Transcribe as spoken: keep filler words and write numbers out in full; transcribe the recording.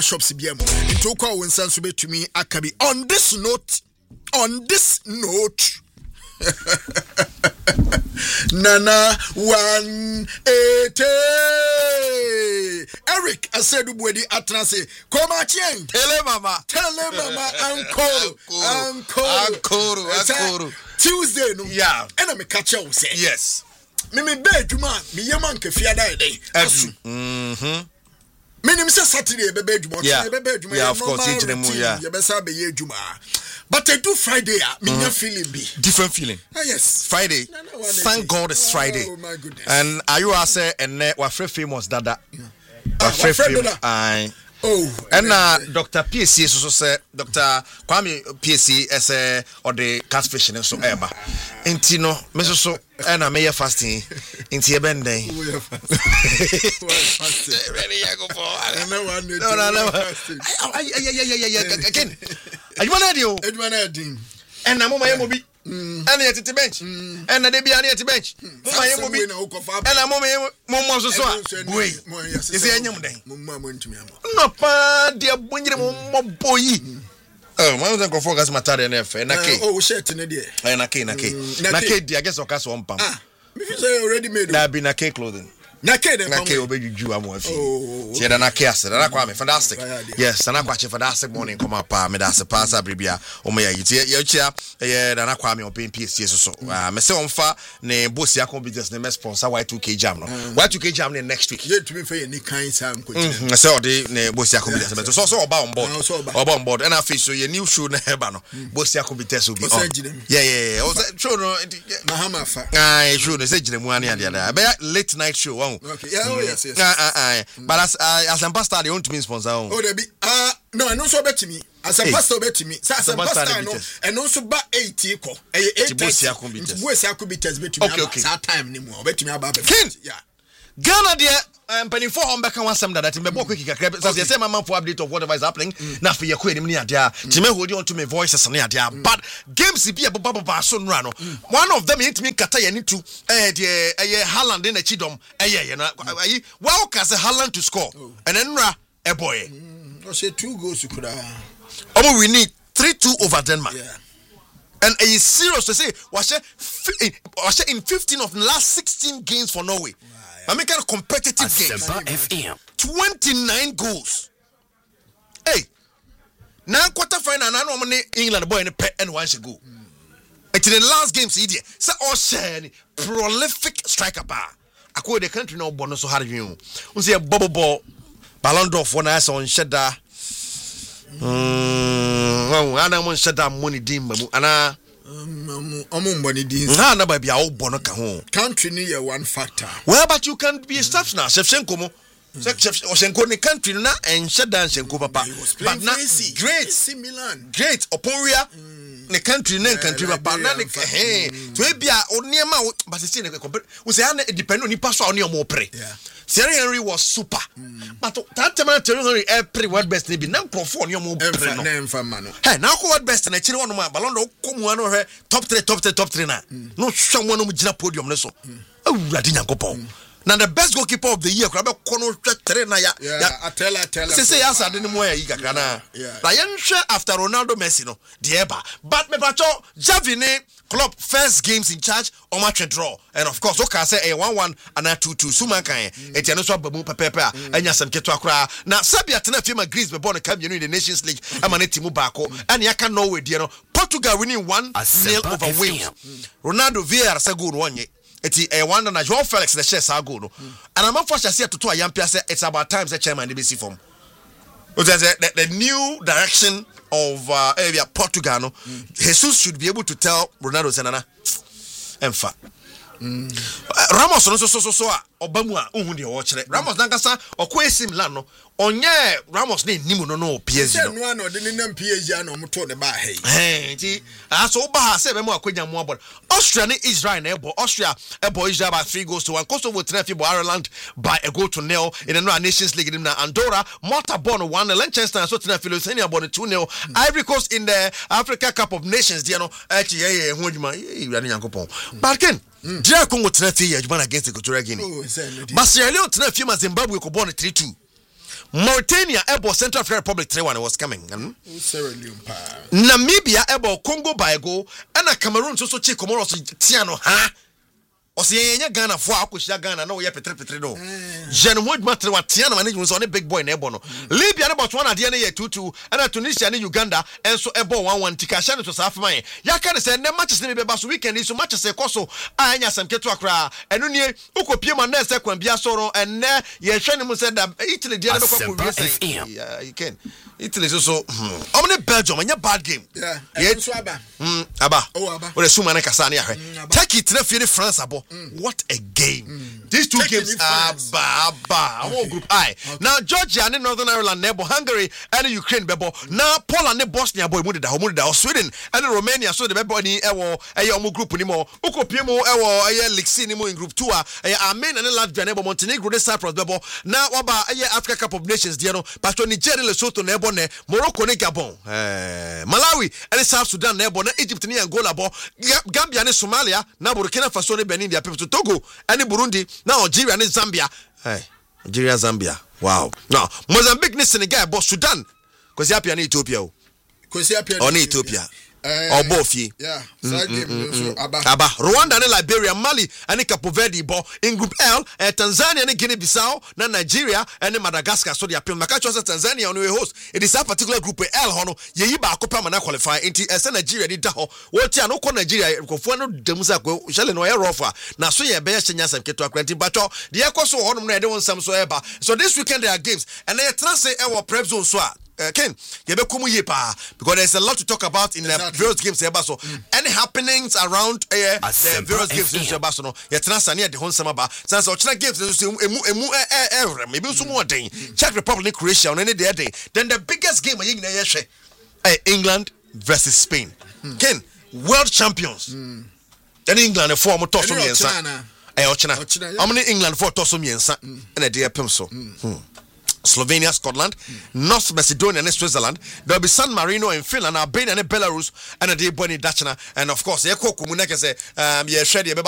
shops bi am into kwa wo nsan so betumi akabi on this note on this note Nana one eighty Eric Asedu Bwedi Atnase Koma Chien Tele mama Tele mama Uncle Uncle Uncle Uncle Tuesday no yeah and me catch you say yes me me bed juma me yaman ke fiada day asu mhm me nim say Saturday be bed juma be bed juma yeah of course you yeah you be say be ye juma but I do Friday me mm-hmm. feeling be different feeling ah, yes Friday no, no, thank God it's Friday oh my goodness and are you say and wa free famous dada wa free famous I oh and uh, Doctor P C so say Doctor Kwame P C as a or the catfish so eba enti no me so so and I may fasting enti e ben den we fasting ready ya go for no one no no no yeah yeah yeah yeah again adwuma na di o adwuma na di and na mama yemo bi and yet the bench and na dey bi at the bench mama yemo bi and na mama yemo mama so so boy is enyem den mama mo ntumi amo no pa dia bonyire mo boyi oh man was go focus matter na efe na ke oh shirt na dey eh na ke na ke na ke dia guess o ka so on pam ah me feel say already made na be na ke clothing na ke de na ke obejuju amu afi tie da na ke ase da kwa me fantastic yes na kwa che fantastic morning come up me da se pass abribia o me ya yitie ya chia ye da na kwa me open P S C so so me se onfa ne boss ya business ne me sponsor Y two K jam no Y two K jam ne next week ye tumi fe ni kan sam ko tie me se odi ne boss ya business me so so oba on board oba on board and afi so ye new show na heba no boss ya business will be on yeah yeah yeah o show no mahama fa ah show no se gine mu ani ade ada be late night show. Okay. Yeah, oh yes, yes. Ah ah ah. But as uh, as a pastor, they want to be sponsor. Oh, they be ah no, I know so bet me. As a pastor bet me. As a pastor no, and also ba eighty ko. Eh eight. Bosi akubites. Bosi akubites bet me. Okay, okay. That time ni mo bet me about. Yeah. Ghana there um penny for on back one some that me bo quick kakra so say my man for update of whatever is happening na for yakwa enim ni ade ti me hold on to me voices ni ade but games be baba baba so nra no one of them hit me kata yani to eh the eh Haaland in the chidom eh ye na ayi wow ka say Haaland to score and then nra eh boy o say two goals kura omo we need three two over Denmark. Yeah. And are you serious to say was in fifteen of the last sixteen games for Norway? I mean, kind of competitive games. F M. twenty-nine goals. Hey, now quarter final, now no money England boy in the pet and one should go. It's the last game, see, so all share prolific striker bar. I call the country no bonus so hard you. We see a bubble ball, Ballon d'Or for us on Shedda. Hmm, I don't want Shedda money dim, and I. Um, um, money deans. Nah, no, baby, I born a home. Country near one factor. Well, but you can be a staff now, Shevchenko. Shevchenko, the country now, and shut down Shenko, papa. But not great, Milan, great, Oporia, the country, then country, papa. Hey, to be a near mouth, but it's in a compare. We say, it depends on the pass on your more prey. Thierry Henry was super, mm. but that time Thierry Henry every word best be now perform your more name for man. Hey, now what best and I chill on my Ballon d'Or come one her top three, top three, top three now. No someone who jina podium so. Oh, Radina Gopo. Now the best goalkeeper of the year, Krabbe Kono three na ya. Yeah, I tell her, tell her. Say yes, I didn't know you kana. Ryan after Ronaldo Messi no, Dieba. But me pacho Javine club first games in charge or match draw. And of course, okay, say a one one and a two two. Suman kan. Eti ano so babu pepepe. Enya sam keto akra. Na Serbia tena firma Greece be born come in the Nations League. Amane timu bako. And yaka Norway there no. Portugal winning one nil over Wales. Ronaldo Vieira say goal one ye. Eti a one na Joao Felix the share sa goal no. And I'm for sure to a young say it's about time the chairman the B C form. The, the, the new direction of uh, area Portugal no. Mm. Jesus should be able to tell Ronaldo Senana. Emfa. Mm. Uh, Ramos no so so so so Obama unhu de wo kire. Ramos nankasa okwesi Milan no. Onye Ramos ne nimu no no P S G no. No no de ne P S G no moto ne ba hey. Hey, ti aso ba ha se be mo akwanya mo abon. Austria ne Israel na ebo. Austria ebo Israel by three goals to one. Kosovo three for Ireland by a goal to nil in the Nations League in Andorra. Malta born one, Liechtenstein so three Lithuania born two nil. Ivory Coast in the Africa Cup of Nations, you know. Actually, yeah, yeah, hujuma. You are Yankopon. But again, Dear Congo three against Equatorial Guinea. But Sierra Leone three Zimbabwe ko born three two. Mauritania ebo Central African Republic three one was coming. Mm? Sierra Leone pa. Namibia ebo Congo by goal and a Cameroon so so chi Comoros tiano ha. Ose yenya Ghana fo akohia Ghana na wo ye petre petre no. Jean Hodma three one tiano manage so on big boy na ebo no. Libya na Botswana de na ye two two and Tunisia na Uganda enso ebo one one tikasha no to South man. Ya ka say na matches na be ba so weekend so matches e koso anya samketo akra eno nie ukopie ma na se kwan bia so ro enne ye hwe ne mu say da Italy de na be kwa ko yeah you can Italy so so omne Belgium anya bad game yeah e so aba mm aba oh aba we suma na kasa na ya Turkey tire fie France abo what a game mm. These two Turkey games are aba okay. Group I okay. Now Georgia and Northern Ireland nebo Hungary and Ukraine bebo now Poland and Bosnia boy mu de da mu de da Sweden and Romania so the bebo ni ewo eya omo group ni mo ukopie mo ewo eya League C ni mo in group two a eya Armenia and Latvia nebo Montenegro de Cyprus bebo now waba eya Africa Cup of Nations dia no Pastor Nigeria Lesotho nebo ne Morocco ne Gabon eh Malawi and South Sudan nebo na Egypt ni Angola bo Gambia ne Somalia na Burkina Faso ne Benin dia people Togo and Burundi na Algeria and Zambia hey Algeria Zambia wow now Mozambique ne Senegal bo Sudan kwesi apia na Ethiopia o kwesi apia na Ethiopia or both ye yeah so game aba aba Rwanda and Liberia Mali and Cape Verde bo in group L eh, Tanzania and Guinea Bissau na Nigeria and Madagascar so they appeal makacho Tanzania on we host it is a particular group L hono ye yi ba akopa mana qualify into ese Nigeria di da ho wo ti an ko Nigeria kofo no demusa ko shele no ye rofa na so ye be ye chenya sam keto akranti bacho de ekoso hono no ye de wonsam so eba so this weekend there are games and they transfer e wo prep zone so Uh, Ken, because there's a lot to talk about in the exactly. various games. So, mm. any happenings around uh, the various games in Basono, Yatrasania, the Honsama, since Ochina games, maybe some more day. Czech Republic, Croatia on any day. Then the biggest game in uh, England versus Spain. Mm. Ken, world champions. Mm. Then England, a former Tosso Miensa. How many England for Tosso Miensa? And a dear Pimso. Slovenia, Scotland, mm. North Macedonia and Switzerland. There will be San Marino in Finland, Albania and Belarus, and a day Bonnie Dachina, and of course, Eko Kumuneke say, um, yeah,